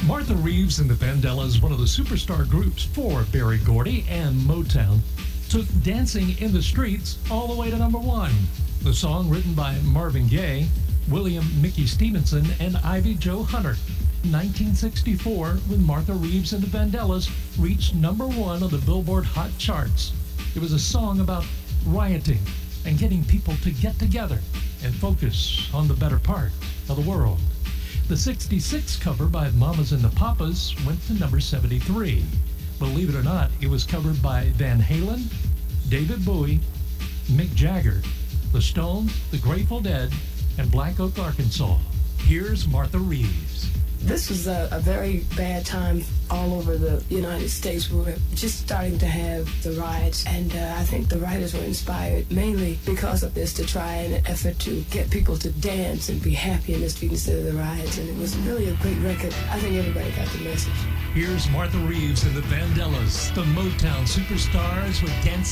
Martha Reeves and the Vandellas, one of the superstar groups for Berry Gordy and Motown, took Dancing in the Streets all the way to number one. The song, written by Marvin Gaye, William Mickey Stevenson, and Ivy Jo Hunter. 1964, when Martha Reeves and the Vandellas reached number one on the Billboard Hot Charts. It was a song about rioting and getting people to get together and focus on the better part of the world. The 66 cover by Mamas and the Papas went to number 73. Believe it or not, it was covered by Van Halen, David Bowie, Mick Jagger, The Stones, The Grateful Dead, and Black Oak, Arkansas. Here's Martha Reeves. This was a very bad time all over the United States. We were just starting to have the riots, and I think the writers were inspired mainly because of this to try an effort to get people to dance and be happy in the street instead of the riots, and it was really a great record. I think everybody got the message. Here's Martha Reeves and the Vandellas, the Motown superstars with Dancing